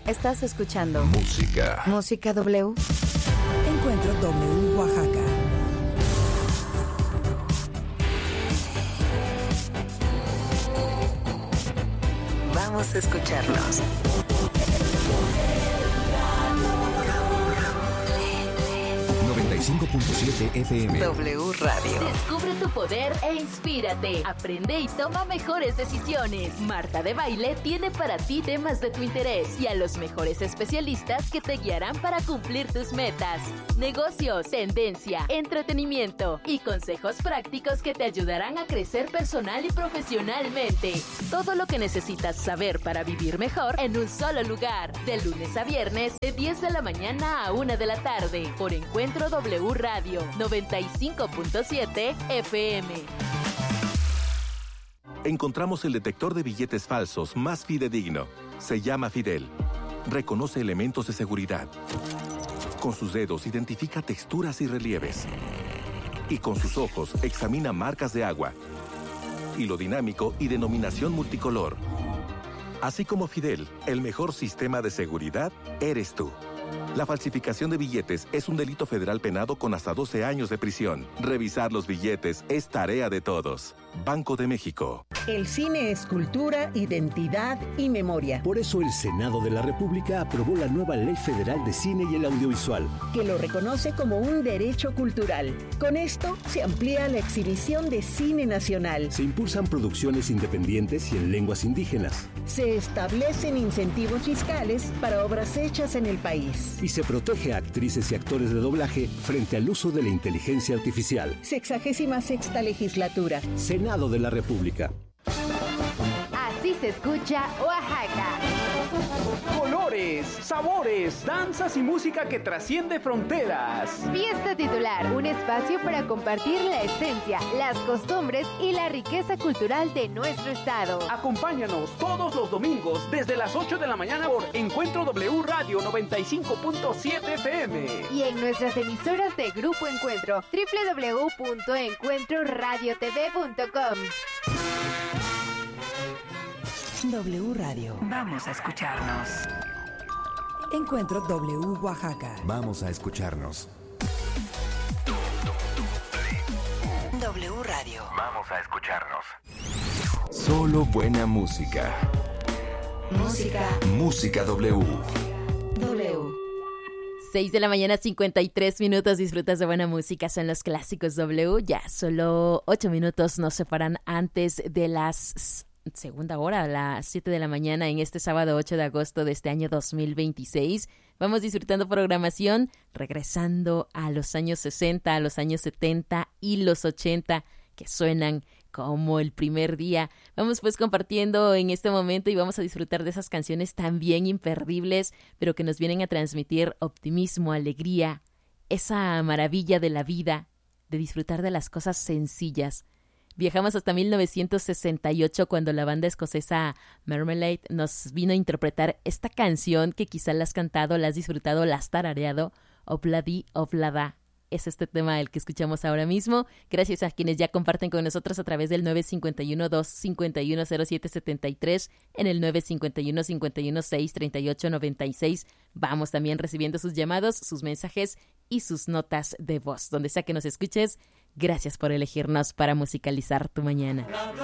Estás escuchando Música W. Encuentro W Oaxaca. Vamos a escucharnos. 95.7 FM. W Radio. Descubre tu poder e inspírate. Aprende y toma mejores decisiones. Marta de Baile tiene para ti temas de tu interés y a los mejores especialistas que te guiarán para cumplir tus metas. Negocios, tendencia, entretenimiento y consejos prácticos que te ayudarán a crecer personal y profesionalmente. Todo lo que necesitas saber para vivir mejor en un solo lugar. De lunes a viernes, de 10 de la mañana a 1 de la tarde. Por Encuentro W Radio 95.7 FM. Encontramos el detector de billetes falsos más fidedigno. Se llama Fidel. Reconoce elementos de seguridad. Con sus dedos identifica texturas y relieves. Y con sus ojos examina marcas de agua, hilo dinámico y denominación multicolor. Así como Fidel, el mejor sistema de seguridad eres tú. La falsificación de billetes es un delito federal penado con hasta 12 años de prisión. Revisar los billetes es tarea de todos. Banco de México. El cine es cultura, identidad y memoria. Por eso el Senado de la República aprobó la nueva Ley Federal de Cine y el Audiovisual, que lo reconoce como un derecho cultural. Con esto se amplía la exhibición de cine nacional. Se impulsan producciones independientes y en lenguas indígenas. Se establecen incentivos fiscales para obras hechas en el país. Y se protege a actrices y actores de doblaje frente al uso de la inteligencia artificial. 66ª legislatura. Senado de la República. Así se escucha Oaxaca. Colores, sabores, danzas y música que trasciende fronteras. Fiesta Titular, un espacio para compartir la esencia, las costumbres y la riqueza cultural de nuestro estado. Acompáñanos todos los domingos desde las 8 de la mañana por Encuentro W Radio 95.7 FM. Y en nuestras emisoras de Grupo Encuentro, www.encuentroradiotv.com. W Radio. Vamos a escucharnos. Encuentro W Oaxaca. Vamos a escucharnos. W Radio. Vamos a escucharnos. Solo buena música. Música W. 6 de la mañana, 53 minutos. Disfrutas de buena música, son los clásicos W. Ya solo 8 minutos nos separan antes de las segunda hora, a las 7 de la mañana en este sábado 8 de agosto de este año 2026. Vamos disfrutando programación, regresando a los años 60, a los años 70 y los 80, que suenan como el primer día. Vamos pues compartiendo en este momento y vamos a disfrutar de esas canciones también imperdibles, pero que nos vienen a transmitir optimismo, alegría, esa maravilla de la vida, de disfrutar de las cosas sencillas. Viajamos hasta 1968 cuando la banda escocesa Marmalade nos vino a interpretar esta canción que quizá la has cantado, la has disfrutado, la has tarareado, Obladi Oblada. Es este tema el que escuchamos ahora mismo. Gracias a quienes ya comparten con nosotros a través del 951-251-0773, en el 951-516-3896. Vamos también recibiendo sus llamados, sus mensajes y sus notas de voz. Donde sea que nos escuches, gracias por elegirnos para musicalizar tu mañana.